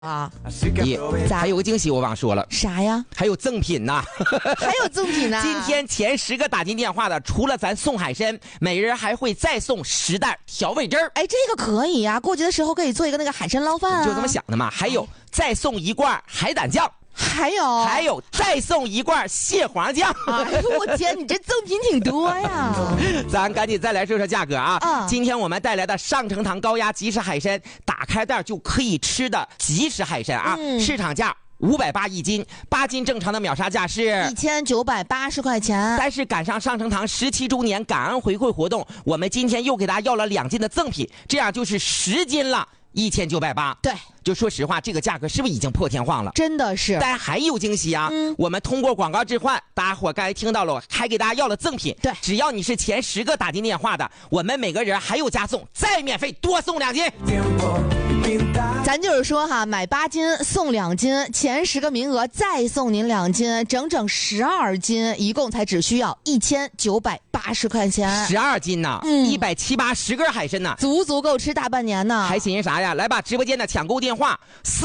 啊， 还有个惊喜我忘说了， 啥呀？ 还有赠品呢。 还有赠品呢？ 今天前10个打进电话的，除了咱送海参，每人还会再送10袋调味汁儿。 哎，这个可以呀，过节的时候可以做一个那个海参捞饭啊。 就这么想的嘛。还有再送1罐海胆酱。 还有再送1罐蟹黄酱。 哎呦我天，你这赠品挺多呀！ 咱赶紧再来说说价格啊！今天我们带来的上城堂高压即食海参，打开袋就可以吃的即食海参啊，市场价580一斤，8斤正常的秒杀价是 1980块钱。 但是赶上上城堂17周年感恩回馈活动，我们今天又给大家要了2斤的赠品，这样就是10斤了。1980， 对， 就说实话，这个价格是不是已经破天荒了？ 真的是。 但还有惊喜啊！我们通过广告置换，大家伙刚才听到了，还给大家要了赠品。 对， 只要你是前10个打进电话的，我们每个人还有加送，再免费多送2斤。 咱就是说哈，买8斤送2斤，前10个名额再送您2斤，整整12斤，一共才只需要1980块钱。 12斤呢，170-80根海参呢， 足够吃大半年呢。 还寻思啥呀？来吧，直播间的抢购电话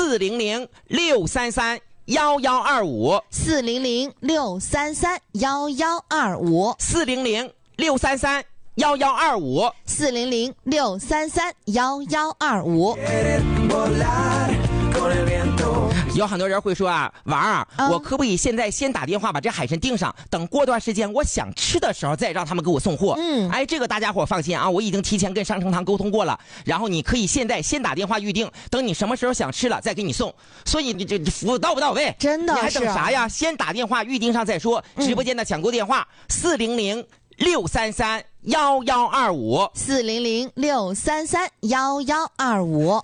400-633-1125 400-633-1125 400-633-1125 400-633-1125。 有很多人会说啊，王儿，我可不可以现在先打电话把这海参订上，等过段时间我想吃的时候再让他们给我送货？哎，这个大家伙放心啊，我已经提前跟上城堂沟通过了，然后你可以现在先打电话预定，等你什么时候想吃了再给你送。所以你这服务到不到位？ 真的是， 你还等啥呀？先打电话预定上再说。直播间的抢购电话400-633-1125 400-633-1125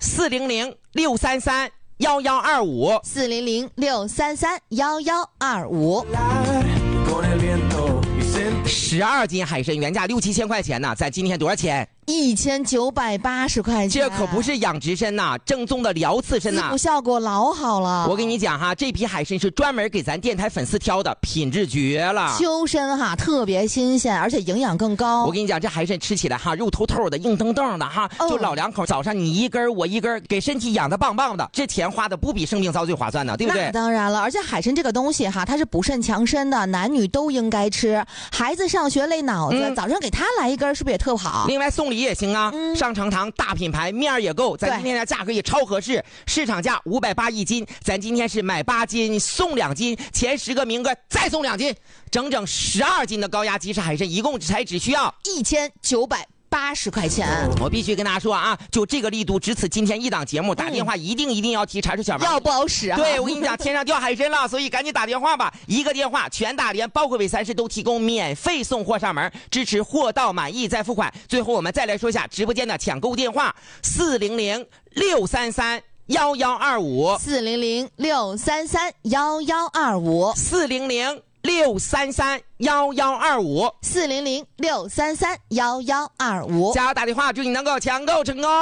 400-633-1125 400-633-1125。 12斤海参原价6-7千块钱呢，在今天多少钱 ？1980块钱。 这可不是养殖参呐，正宗的辽刺参呐， 滋补效果老好了。 我跟你讲哈，这批海参是专门给咱电台粉丝挑的，品质绝了。 秋参哈特别新鲜，而且营养更高。 我跟你讲，这海参吃起来哈，肉透透的，硬登登的哈，就老两口，早上你一根我一根，给身体养得棒棒的，这钱花的不比生病遭罪划算呢，对不对？ 那当然了，而且海参这个东西哈，它是补肾强身的，男女都应该吃。孩子上学累脑子，早上给他来一根，是不是也特好？ 另外送礼也行啊，上城堂大品牌，面也够，咱今天的价格也超合适，市场价580一斤，咱今天是买8斤送2斤，前10个名额再送2斤，整整12斤的高压即食海参，一共只需要 1980块钱。 我必须跟大家说啊，就这个力度，只此今天一档节目，打电话一定要提查出小王， 要不好使啊。 对，我跟你讲，天上掉海参了，所以赶紧打电话吧，一个电话全大连包括伪3市都提供免费送货上门，支持货到满意再付款。最后我们再来说一下直播间的抢购电话400-633-1125 400-633-1125 400-633-1125 400-633-1125。 加油打电话，祝你能够抢购成功。